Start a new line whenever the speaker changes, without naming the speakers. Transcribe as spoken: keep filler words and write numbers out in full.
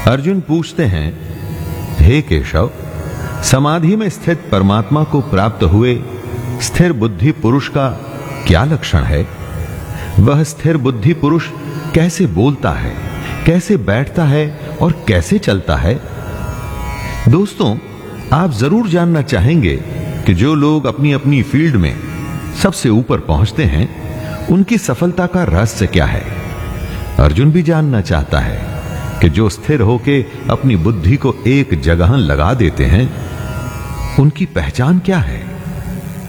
अर्जुन पूछते हैं, हे केशव, समाधि में स्थित परमात्मा को प्राप्त हुए स्थिर बुद्धि पुरुष का क्या लक्षण है? वह स्थिर बुद्धि पुरुष कैसे बोलता है, कैसे बैठता है और कैसे चलता है? दोस्तों, आप जरूर जानना चाहेंगे कि जो लोग अपनी अपनी फील्ड में सबसे ऊपर पहुंचते हैं, उनकी सफलता का रहस्य क्या है। अर्जुन भी जानना चाहता है कि जो स्थिर होके अपनी बुद्धि को एक जगह लगा देते हैं, उनकी पहचान क्या है।